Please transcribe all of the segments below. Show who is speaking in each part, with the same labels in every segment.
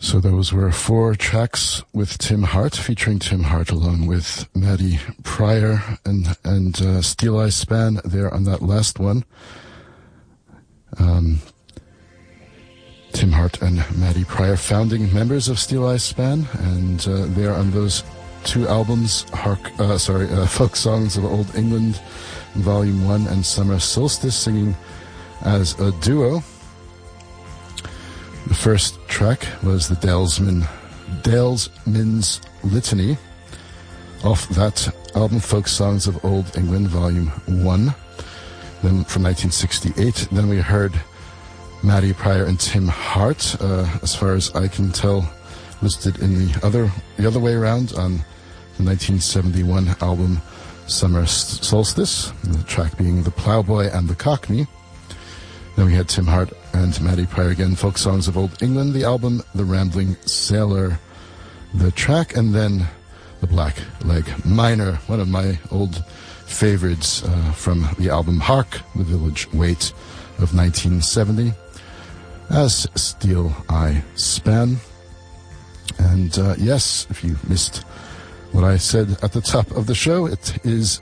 Speaker 1: So those were 4 tracks with Tim Hart, featuring Tim Hart along with Maddie Pryor and Steel Eye Span there on that last one. Tim Hart and Maddie Pryor, founding members of Steel Eye Span, and they're on those 2 albums, Folk Songs of Old England, Volume 1, and Summer Solstice, singing as a duo. The first track was the Dalesman's Litany, off that album, Folk Songs of Old England, Volume 1, then from 1968. Then we heard Maddie Pryor and Tim Hart, as far as I can tell, listed in the other way around on the 1971 album Summer Solstice, the track being The Ploughboy and the Cockney. Then we had Tim Hart and Maddie Pryor again, Folk Songs of Old England, the album The Rambling Sailor, the track, and then The Black Leg Miner, one of my old favorites from the album Hark, The Village Wait of 1970, as Steel Eye Span. And yes, if you missed what I said at the top of the show, it is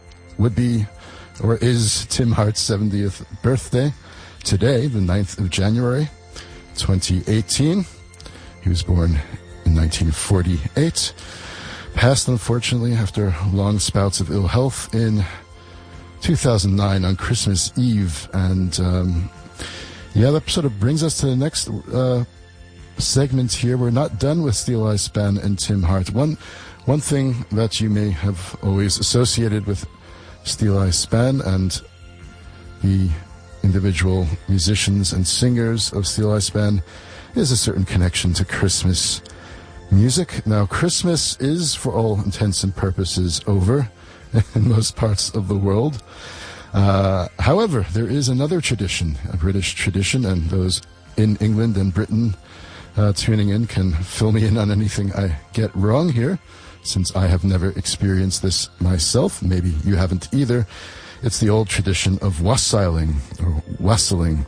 Speaker 1: Tim Hart's 70th birthday today, the 9th of January, 2018. He was born in 1948. Passed, unfortunately, after long spouts of ill health in 2009 on Christmas Eve. And that sort of brings us to the next segment here. We're not done with Steel Eye Span and Tim Hart. One thing that you may have always associated with Steel Eye Span and the individual musicians and singers of Steel Eye Span is a certain connection to Christmas music. Now, Christmas is, for all intents and purposes, over in most parts of the world. However, there is another tradition, a British tradition, and those in England and Britain tuning in can fill me in on anything I get wrong here, since I have never experienced this myself. Maybe you haven't either. It's the old tradition of wassailing, or wassailing.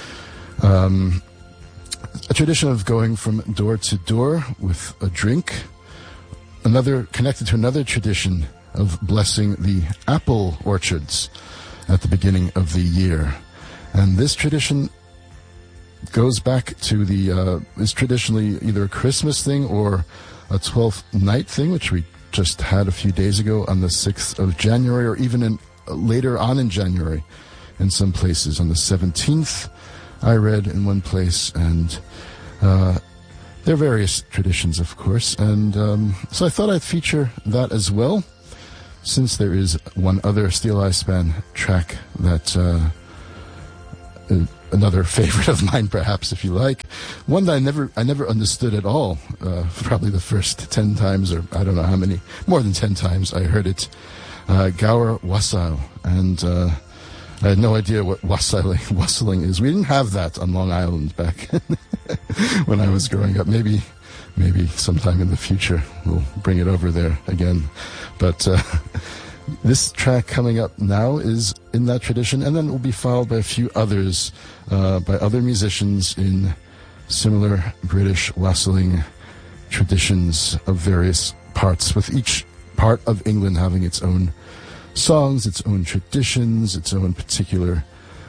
Speaker 1: A tradition of going from door to door with a drink. Connected to another tradition of blessing the apple orchards at the beginning of the year. And this tradition goes back to is traditionally either a Christmas thing or a 12th night thing, which we just had a few days ago on the 6th of January, or even later on in January in some places. On the 17th, I read in one place, and there are various traditions, of course, and so I thought I'd feature that as well, since there is one other Steel Eye Span track that another favorite of mine, perhaps, if you like, one that I never understood at all. Probably the first 10 times, or I don't know how many, more than 10 times I heard it. Gower Wassail, and I had no idea what wassailing is. We didn't have that on Long Island back when I was growing up. Maybe sometime in the future we'll bring it over there again. But this track coming up now is in that tradition, and then it will be followed by a few others by other musicians in similar British wassailing traditions of various parts, with each part of England having its own songs, its own traditions, its own particular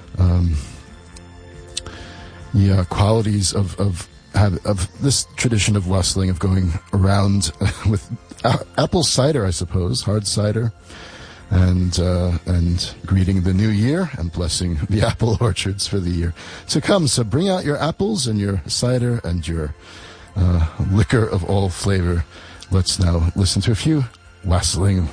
Speaker 1: qualities of this tradition of wassailing, of going around with apple cider, I suppose, hard cider, and greeting the new year and blessing the apple orchards for the year to come. So bring out your apples and your cider and your liquor of all flavor. Let's now listen to a few wassailing.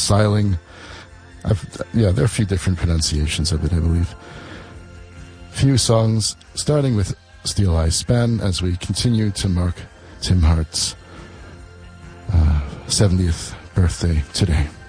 Speaker 1: There are a few different pronunciations of it, I believe. Few songs, starting with Steel Eye Span, as we continue to mark Tim Hart's 70th birthday today.